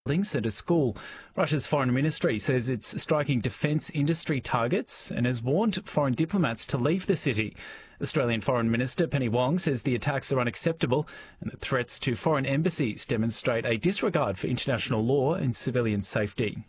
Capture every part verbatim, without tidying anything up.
buildings and a school. Russia's foreign ministry says it's striking defence industry targets and has warned foreign diplomats to leave the city. Australian Foreign Minister Penny Wong says the attacks are unacceptable and that threats to foreign embassies demonstrate a disregard for international law and civilian safety.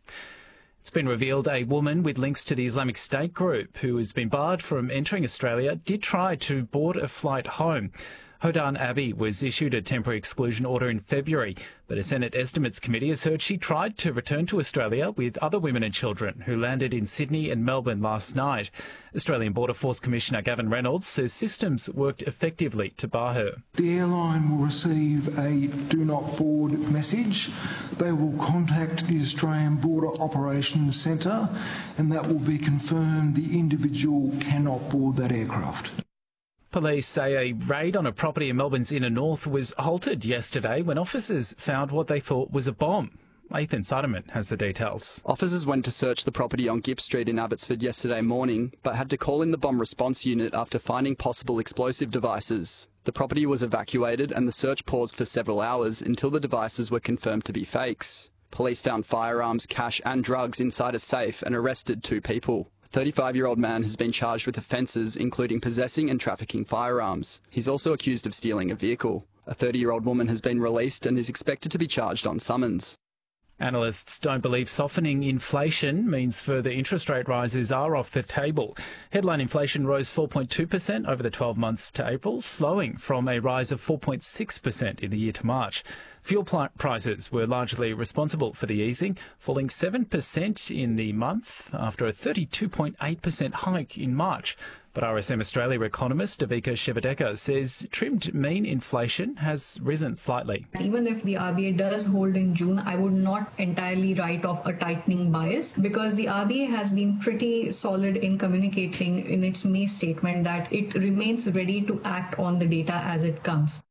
It's been revealed a woman with links to the Islamic State group who has been barred from entering Australia did try to board a flight home. Hodan Abbey was issued a temporary exclusion order in February, but a Senate Estimates Committee has heard she tried to return to Australia with other women and children who landed in Sydney and Melbourne last night. Australian Border Force Commissioner Gavin Reynolds says systems worked effectively to bar her. The airline will receive a do not board message. They will contact the Australian Border Operations Centre and that will be confirmed the individual cannot board that aircraft. Police say a raid on a property in Melbourne's inner north was halted yesterday when officers found what they thought was a bomb. Ethan Sideman has the details. Officers went to search the property on Gipp Street in Abbotsford yesterday morning, but had to call in the bomb response unit after finding possible explosive devices. The property was evacuated and the search paused for several hours until the devices were confirmed to be fakes. Police found firearms, cash and drugs inside a safe and arrested two people. A thirty-five-year-old man has been charged with offences including possessing and trafficking firearms. He's also accused of stealing a vehicle. A thirty-year-old woman has been released and is expected to be charged on summons. Analysts don't believe softening inflation means further interest rate rises are off the table. Headline inflation rose four point two percent over the twelve months to April, slowing from a rise of four point six percent in the year to March. Fuel prices were largely responsible for the easing, falling seven percent in the month after a thirty-two point eight percent hike in March. But R S M Australia economist Davika Shivadeka says trimmed mean inflation has risen slightly. Even if the R B A does hold in June, I would not entirely write off a tightening bias because the R B A has been pretty solid in communicating in its May statement that it remains ready to act on the data as it comes.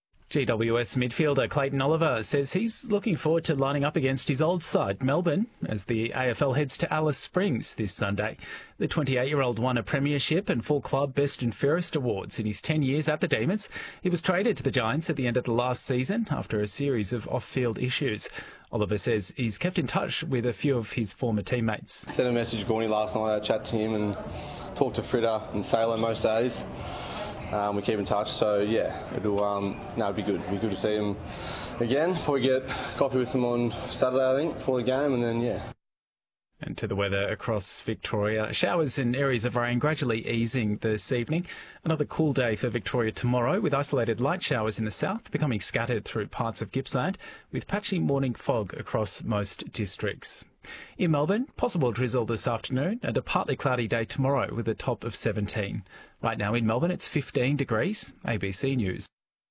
G W S midfielder Clayton Oliver says he's looking forward to lining up against his old side, Melbourne, as the A F L heads to Alice Springs this Sunday. The twenty-eight-year-old won a premiership and full club best and fairest awards in his ten years at the Demons. He was traded to the Giants at the end of the last season after a series of off-field issues. Oliver says he's kept in touch with a few of his former teammates. Sent a message to Gorney last night, I chat to him and talked to Fritter and Sailor most days. Um, we keep in touch, so yeah, it'll um, no, it'll be good. It'll be good to see him again. Probably get coffee with him on Saturday, I think, before the game, and then yeah. And to the weather across Victoria. Showers and areas of rain gradually easing this evening. Another cool day for Victoria tomorrow, with isolated light showers in the south becoming scattered through parts of Gippsland, with patchy morning fog across most districts. In Melbourne, possible drizzle this afternoon and a partly cloudy day tomorrow with a top of seventeen. Right now in Melbourne, it's fifteen degrees. A B C News.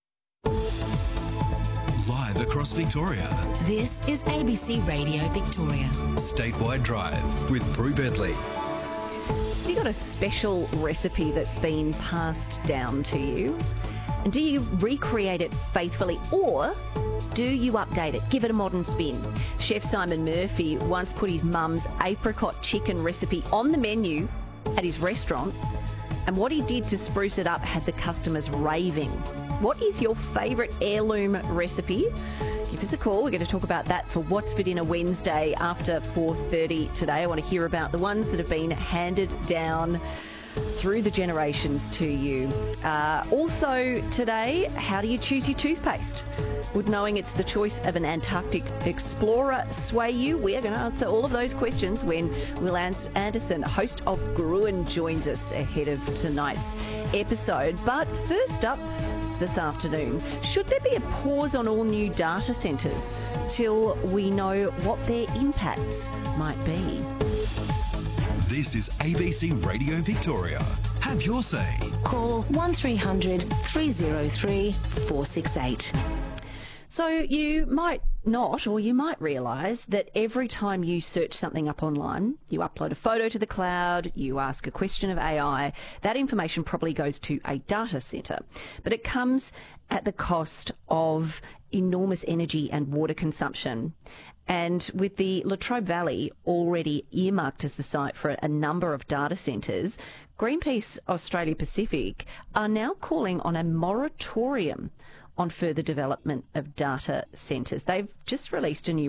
Live across Victoria. This is A B C Radio Victoria. Statewide Drive with Prue Bedley. Have you got a special recipe that's been passed down to you? And do you recreate it faithfully, or do you update it, give it a modern spin? Chef Simon Murphy once put his mum's apricot chicken recipe on the menu at his restaurant, and what he did to spruce it up had the customers raving. What is your favourite heirloom recipe? Give us a call. We're going to talk about that for What's for Dinner Wednesday after four thirty today. I want to hear about the ones that have been handed down through the generations to you. Uh, also today, how do you choose your toothpaste? Would knowing it's the choice of an Antarctic explorer sway you? We are going to answer all of those questions when Will Anderson, host of Gruen, joins us ahead of tonight's episode. But first up this afternoon, should there be a pause on all new data centres till we know what their impacts might be? This is A B C Radio Victoria. Have your say. Call one three hundred three oh three four six eight. So you might not, or you might realise that every time you search something up online, you upload a photo to the cloud, you ask a question of A I, that information probably goes to a data centre. But it comes at the cost of enormous energy and water consumption. And with the Latrobe Valley already earmarked as the site for a number of data centres, Greenpeace Australia Pacific are now calling on a moratorium on further development of data centres. They've just released a new